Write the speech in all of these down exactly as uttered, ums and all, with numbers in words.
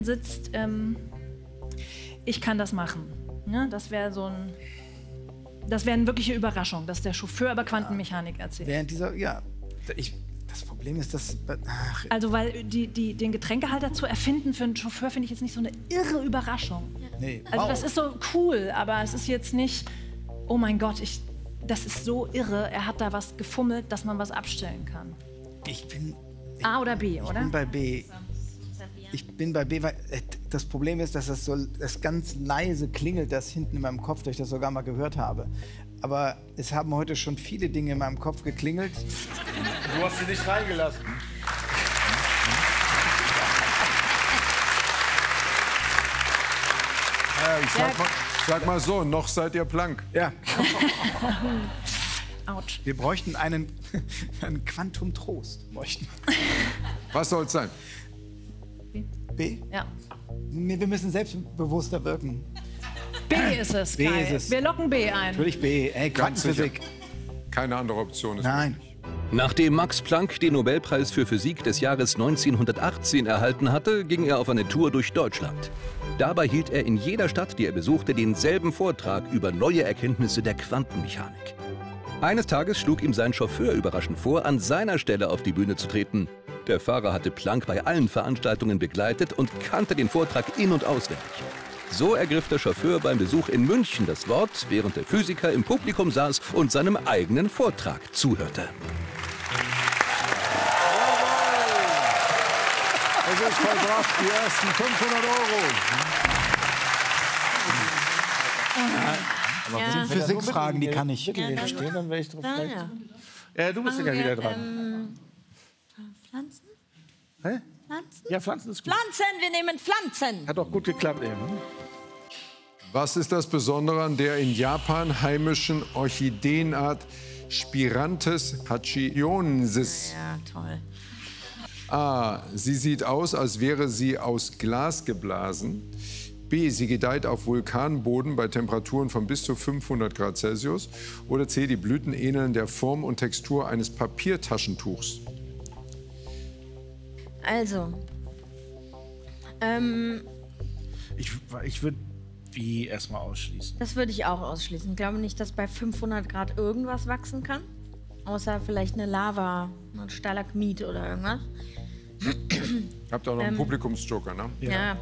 sitzt, ähm, ich kann das machen. Ne? Das wäre so ein, das wäre eine wirkliche Überraschung, dass der Chauffeur über Quantenmechanik erzählt. Während dieser, ja, ich, das Problem ist, dass... Ach. Also, weil die, die, den Getränkehalter zu erfinden für einen Chauffeur finde ich jetzt nicht so eine irre Überraschung. Nee. Also Wow. das ist so cool, aber es ist jetzt nicht, oh mein Gott, ich, das ist so irre, er hat da was gefummelt, dass man was abstellen kann. Ich bin... A oder B, ich oder? Ich bin bei B. Ich bin bei B, weil äh, das Problem ist, dass das so das ganz leise klingelt, das hinten in meinem Kopf, dass ich das sogar mal gehört habe. Aber es haben heute schon viele Dinge in meinem Kopf geklingelt. Du hast sie nicht reingelassen. Äh, ich sag mal, sag mal so, noch seid ihr blank. Ja. Autsch. Wir bräuchten einen, einen Quantum Trost. Bräuchten. Was soll es sein? B? Ja. Nee, wir müssen selbstbewusster wirken. B ist es, B Kai. ist es. Wir locken B ein. Natürlich B. Ey, Ganz sicher. Quantenphysik. Keine andere Option ist Nein. möglich. Nachdem Max Planck den Nobelpreis für Physik des Jahres neunzehnhundertachtzehn erhalten hatte, ging er auf eine Tour durch Deutschland. Dabei hielt er in jeder Stadt, die er besuchte, denselben Vortrag über neue Erkenntnisse der Quantenmechanik. Eines Tages schlug ihm sein Chauffeur überraschend vor, an seiner Stelle auf die Bühne zu treten. Der Fahrer hatte Planck bei allen Veranstaltungen begleitet und kannte den Vortrag in- und auswendig. So ergriff der Chauffeur beim Besuch in München das Wort, während der Physiker im Publikum saß und seinem eigenen Vortrag zuhörte. Es ist vollbracht, die ersten fünfhundert Euro. Aber das sind Physikfragen, die kann ich. Bitte ja, stehen, dann wäre ich drauf. Ah, ja. Ja, du bist ja wieder dran. Ähm, Pflanzen? Hä? Pflanzen? Ja, Pflanzen ist gut. Pflanzen, wir nehmen Pflanzen. Hat auch gut geklappt eben. Was ist das Besondere an der in Japan heimischen Orchideenart Spirantes hachionensis? Ja, toll. A. Sie sieht aus, als wäre sie aus Glas geblasen. B. Sie gedeiht auf Vulkanboden bei Temperaturen von bis zu fünfhundert Grad Celsius. Oder C. Die Blüten ähneln der Form und Textur eines Papiertaschentuchs. Also, ähm, Ich, ich würde B erstmal ausschließen. das würde ich auch ausschließen. Ich glaube nicht, dass bei fünfhundert Grad irgendwas wachsen kann. Außer vielleicht eine Lava, ein Stalagmit oder irgendwas. Habt ihr auch noch einen Publikumsjoker, ne? Ja. ja.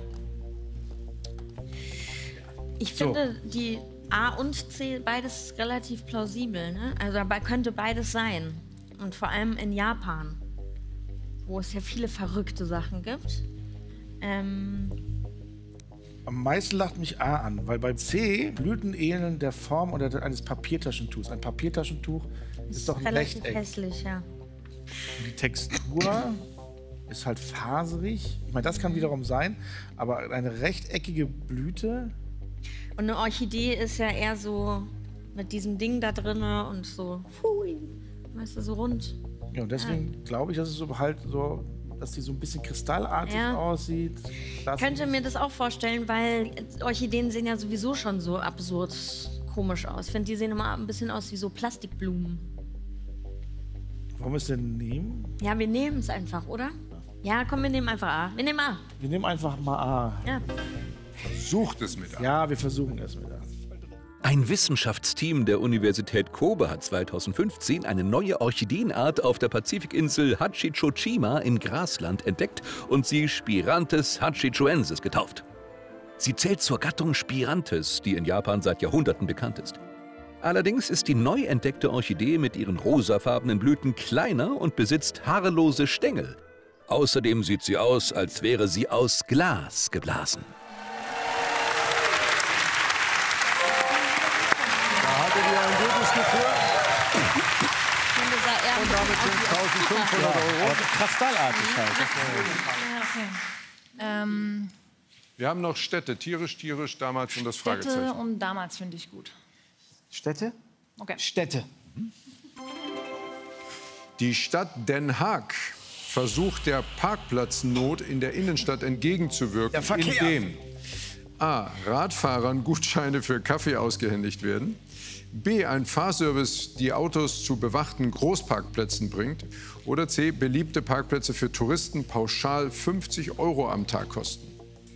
Ich So. finde die A und C beides relativ plausibel. Ne? Also dabei könnte beides sein. Und vor allem in Japan, wo es ja viele verrückte Sachen gibt. Ähm, Am meisten lacht mich A an, weil bei C Blüten ähneln der Form oder eines Papiertaschentuchs. Ein Papiertaschentuch ist doch ein relativ Rechteck. hässlich, ja. Und die Textur ist halt faserig. Ich meine, das kann wiederum sein, aber eine rechteckige Blüte. Und eine Orchidee ist ja eher so mit diesem Ding da drinne und so, hui, weißt du, so rund. Ja, und deswegen glaube ich, dass es so halt so, dass die so ein bisschen kristallartig Ja. aussieht. Das Ich könnte mir das auch vorstellen, weil Orchideen sehen ja sowieso schon so absurd komisch aus. Ich finde, die sehen immer ein bisschen aus wie so Plastikblumen. Wollen wir es denn nehmen? Ja, wir nehmen es einfach, oder? Ja, komm, wir nehmen einfach A. Wir nehmen A. Wir nehmen einfach mal A. Ja. Sucht es mit an. Ja, wir versuchen es mit A. Ein Wissenschaftsteam der Universität Kobe hat zweitausendfünfzehn eine neue Orchideenart auf der Pazifikinsel Hachichochima in Grasland entdeckt und sie Spirantes hachichoensis getauft. Sie zählt zur Gattung Spirantes, die in Japan seit Jahrhunderten bekannt ist. Allerdings ist die neu entdeckte Orchidee mit ihren rosafarbenen Blüten kleiner und besitzt haarlose Stängel. Außerdem sieht sie aus, als wäre sie aus Glas geblasen. Da hattet ihr ein gutes Gefühl. Und Und damit sind eintausendfünfhundert Euro. Kristallartig halt. Ja, okay. Ähm, Wir haben noch Städte, tierisch, tierisch, damals und das Städte Fragezeichen. und damals finde ich gut. Städte? Okay. Städte. Die Stadt Den Haag versucht der Parkplatznot in der Innenstadt entgegenzuwirken, Der Verkehr. indem A. Radfahrern Gutscheine für Kaffee ausgehändigt werden, B. ein Fahrservice die Autos zu bewachten Großparkplätzen bringt oder C. beliebte Parkplätze für Touristen pauschal fünfzig Euro am Tag kosten.